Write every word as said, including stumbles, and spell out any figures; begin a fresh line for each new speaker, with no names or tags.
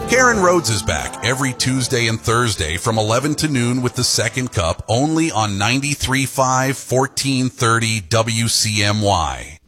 Karen Rhodes is back every Tuesday and Thursday from eleven to noon with the second cup only on ninety-three point five, fourteen thirty W C M Y.